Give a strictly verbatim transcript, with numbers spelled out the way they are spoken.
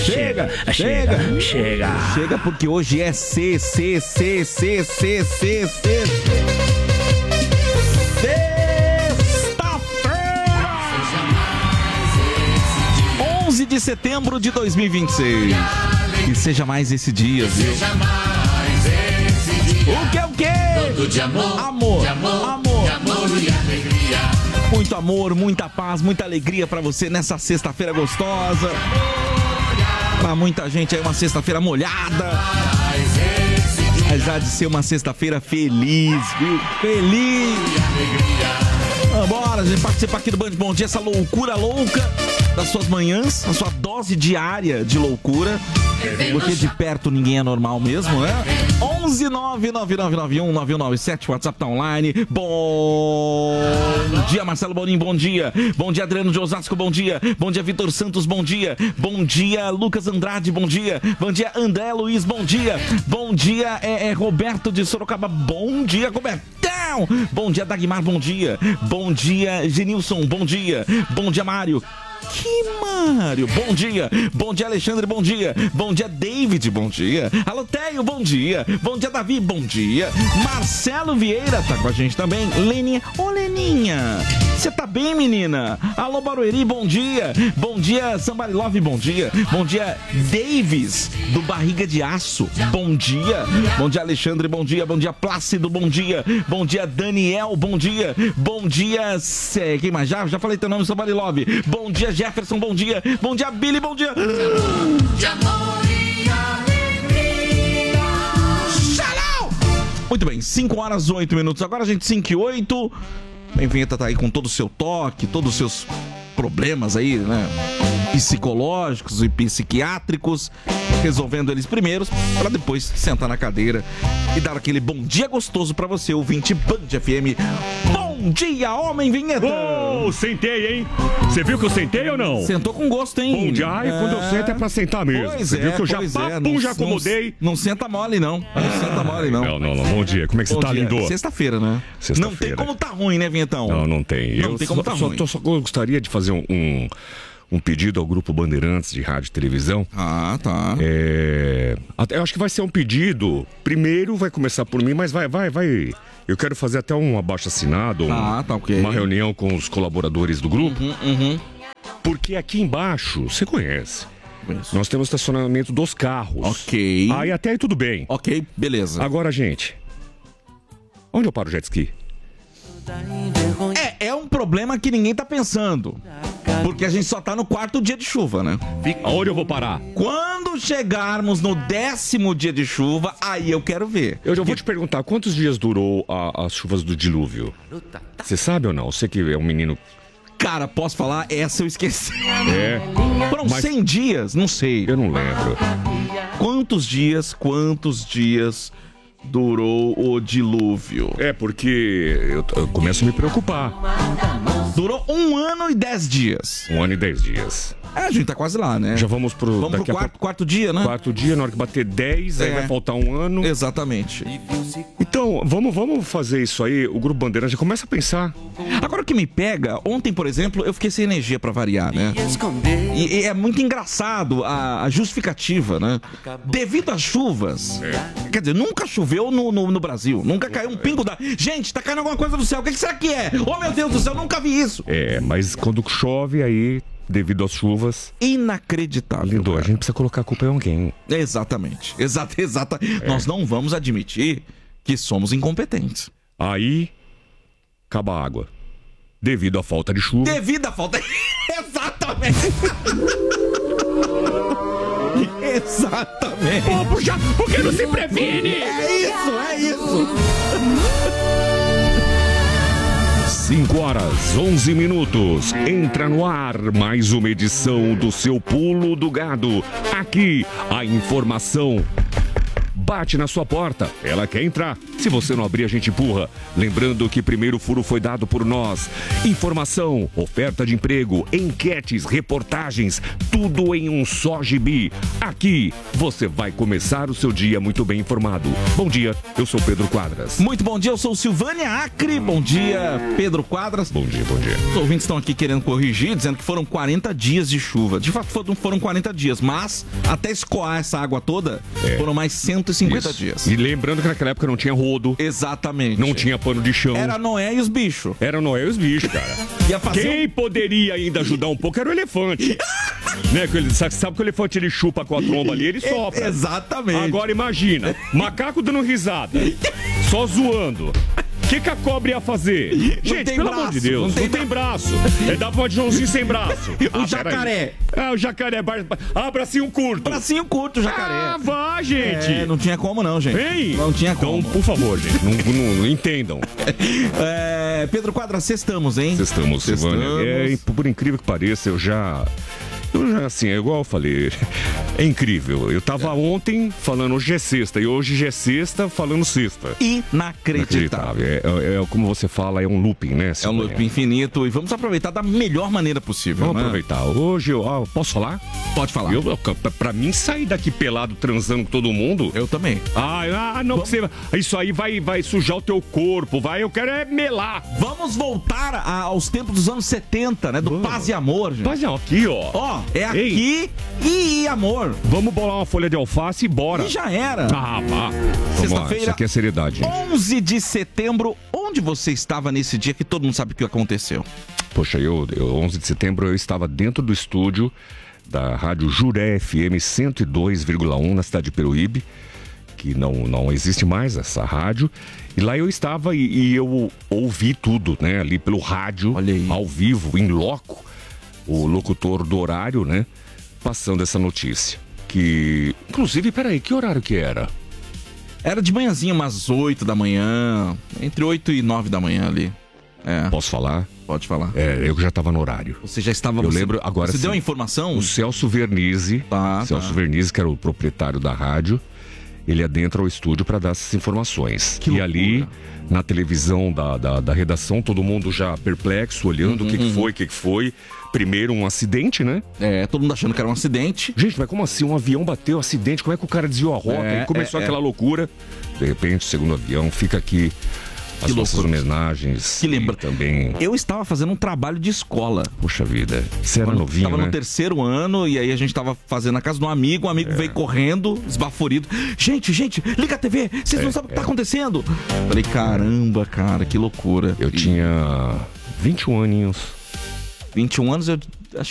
Chega, chega, chega. Chega porque hoje é C, C, C, C, C, C, C. Sexta-feira! onze de setembro de dois mil e vinte e seis. E seja mais esse dia, viu? O que é o quê? Todo de amor, amor, de amor, amor, de amor e alegria. Muito amor, muita paz, muita alegria pra você nessa sexta-feira gostosa. Pra muita gente aí uma sexta-feira molhada. Mas há de ser uma sexta-feira feliz, viu? Feliz. Vambora, a gente participa aqui do Band Bom Dia, essa loucura louca das suas manhãs, a sua dose diária de loucura. Porque de perto ninguém é normal mesmo, né? onze nove nove nove nove um nove um nove sete, WhatsApp tá online. Bom dia, Marcelo Boninho, bom dia. Bom dia, Adriano de Osasco, bom dia. Bom dia, Vitor Santos, bom dia. Bom dia, Lucas Andrade, bom dia. Bom dia, André Luiz, bom dia. Bom dia, é, é Roberto de Sorocaba, bom dia, Robertão. Bom dia, Dagmar, bom dia. Bom dia, Genilson, bom dia. Bom dia, Mário. Que Mário, bom dia. Bom dia, Alexandre, bom dia. Bom dia, David, bom dia. Alô, Teio, bom dia. Bom dia, Davi, bom dia. Marcelo Vieira tá com a gente também. Leninha, ô Leninha, você tá bem, menina? Alô, Barueri, bom dia. Bom dia, Somebody Love, bom dia. Bom dia, Davis, do Barriga de Aço, bom dia. Bom dia, Alexandre, bom dia. Bom dia, Plácido, bom dia. Bom dia, Daniel, bom dia. Bom dia, cê, quem mais? Já, já falei teu nome, Somebody Love. Bom dia, Jefferson, bom dia. Bom dia, Billy, bom dia. De amor e alegria. Shalom! Muito bem, cinco horas e oito minutos. Agora, gente, cinco e oito. A vinheta tá aí com todo o seu toque, todos os seus problemas aí, né? Psicológicos e psiquiátricos, resolvendo eles primeiros, para depois sentar na cadeira e dar aquele bom dia gostoso para você, ouvinte Band F M. Bom dia, homem vinheta! Oh, sentei, hein? Você viu que eu sentei ou não? Sentou com gosto, hein? Bom dia, e é... quando eu sento é pra sentar mesmo. Pois Você é, viu que eu já, papum, é. não, já acomodei? Não, não senta mole, não. Não ah, senta mole, não. Não, não, não. Bom dia. Como é que bom você tá, dia. lindo? Sexta-feira, né? Sexta-feira. Não tem como tá ruim, né, Vinhetão? Não, não tem. Não eu tem como só, tá só, ruim. Só, só gostaria de fazer um... um... um pedido ao Grupo Bandeirantes de Rádio e Televisão. Ah, tá. É... Eu acho que vai ser um pedido. Primeiro vai começar por mim, mas vai, vai, vai. Eu quero fazer até um abaixo-assinado, um, ah, tá, okay. uma reunião com os colaboradores do grupo. Uhum, uhum. Porque aqui embaixo, você conhece, Isso. nós temos estacionamento dos carros. Ok. Aí até aí tudo bem. Ok, beleza. Agora, gente, onde eu paro o jet ski? É, é um problema que ninguém tá pensando. Porque a gente só tá no quarto dia de chuva, né? Aonde eu vou parar? Quando chegarmos no décimo dia de chuva, aí eu quero ver. Eu já vou te perguntar, quantos dias durou a, as chuvas do dilúvio? Você sabe ou não? Você que é um menino... Cara, posso falar? Essa eu esqueci. É. Foram mas... cem dias? Não sei. Eu não lembro. Quantos dias, quantos dias... durou o dilúvio? É, porque eu, eu começo a me preocupar. Durou um ano e dez dias. Um ano e dez dias. É, a gente tá quase lá, né? Já vamos pro... Vamos daqui pro quarto, a... quarto dia, né? Quarto dia, na hora que bater dez, é. aí vai faltar um ano. Exatamente. Então, vamos, vamos fazer isso aí. O Grupo Bandeira já começa a pensar. Agora o que me pega, ontem, por exemplo, eu fiquei sem energia pra variar, né? E, e é muito engraçado a, a justificativa, né? Devido às chuvas. É. Quer dizer, nunca choveu no, no, no Brasil. Nunca caiu um pingo da... Gente, tá caindo alguma coisa do céu. O que, que será que é? Oh, meu Deus do céu, nunca vi isso. É, mas quando chove aí... Devido às chuvas. Inacreditável. Lindo, a gente precisa colocar a culpa em alguém. Exatamente. Exato, exato. É. Nós não vamos admitir que somos incompetentes. Aí, acaba a água. Devido à falta de chuva. Devido à falta... Exatamente. Exatamente. Pô, puxa, por que não se previne? É isso, é isso. cinco horas, onze minutos. Entra no ar mais uma edição do seu Pulo do Gado. Aqui, a informação bate na sua porta, ela quer entrar. Se você não abrir, a gente empurra. Lembrando que primeiro furo foi dado por nós. Informação, oferta de emprego, enquetes, reportagens, tudo em um só gibi. Aqui você vai começar o seu dia muito bem informado. Bom dia, eu sou Pedro Quadras. Muito bom dia, eu sou Silvânia Acre. Bom dia, Pedro Quadras. Bom dia, bom dia. Os ouvintes estão aqui querendo corrigir, dizendo que foram quarenta dias de chuva. De fato, foram quarenta dias, mas até escoar essa água toda, é. foram mais cento e cinquenta Isso. dias. E lembrando que naquela época não tinha rodo. Exatamente. Não tinha pano de chão. Era Noé e os bichos. Era Noé e os bichos, cara. Ia fazer Quem um... poderia ainda ajudar um pouco era o elefante. Né? Que ele, sabe, sabe que o elefante ele chupa com a tromba ali, ele sopra. É, exatamente. Agora imagina, macaco dando risada, só zoando. O que, que a cobra ia fazer? Não Gente, tem pelo braço, amor de Deus, não tem, não tem braço. Ele dava uma de Joãozinho sem braço. O Ah, jacaré. Ah, o jacaré. Ah, bracinho curto. Bracinho curto, o jacaré. Ah, vai, gente. É, não tinha como não, gente. Ei, não tinha como. Então, por favor, gente, não, não, não entendam. É, Pedro Quadras, sextamos, hein? Sextamos, Silvânia. É, por incrível que pareça, eu já... Eu já, assim, é igual eu falei, é incrível. Eu tava é. ontem falando hoje é sexta e hoje já é sexta falando sexta. Inacreditável. É, é, é como você fala, é um looping, né? É um looping infinito e vamos aproveitar da melhor maneira possível. Vamos né? aproveitar. Hoje, eu, ah, posso falar? Pode falar. Eu, pra mim, sair daqui pelado, transando com todo mundo... Eu também. Ah, ah não, vamos... você, isso aí vai, vai sujar o teu corpo, vai, eu quero é melar. Vamos voltar a, aos tempos dos anos setenta, né? Do vamos. Paz e amor, gente. Paz e amor, aqui, ó. Ó, é aqui Ei. e amor. Vamos bolar uma folha de alface e bora. E já era. Ah, vá. Sexta-feira. Isso aqui é seriedade. onze de setembro. Onde você estava nesse dia que todo mundo sabe o que aconteceu? Poxa, eu, eu onze de setembro eu estava dentro do estúdio da Rádio Juré F M cento e dois vírgula um na cidade de Peruíbe, que não, não existe mais essa rádio. E lá eu estava e, e eu ouvi tudo, né? Ali pelo rádio, ao vivo, em loco. O locutor do horário, né, passando essa notícia. Que, inclusive, peraí, que horário que era? Era de manhãzinha, umas oito da manhã, entre oito e nove da manhã ali. É. Posso falar? Pode falar. É, eu já estava no horário. Você já estava... Eu você, lembro, agora Você sim, deu a informação? O Celso Vernizzi, tá, Celso tá. Vernizzi, que era o proprietário da rádio, ele adentra ao estúdio para dar essas informações. Que e loucura. ali, na televisão da, da, da redação, todo mundo já perplexo, olhando o uhum, que, que uhum. foi, o que, que foi. Primeiro, um acidente, né? É, todo mundo achando que era um acidente. Gente, mas como assim? Um avião bateu, acidente, como é que o cara desviou a rota? É, e começou é, aquela é. loucura. De repente, o segundo avião fica aqui. As Que nossas loucura. homenagens. Que lembra... também. Eu estava fazendo um trabalho de escola. Puxa vida. Você era Eu novinho, tava né? no terceiro ano e aí a gente tava fazendo na casa de um amigo. Um amigo é. veio correndo, esbaforido. Gente, gente, liga a T V. Vocês É, não sabem o que é. tá acontecendo. Falei, caramba, cara, que loucura. Eu E tinha vinte e um aninhos. vinte e um anos, eu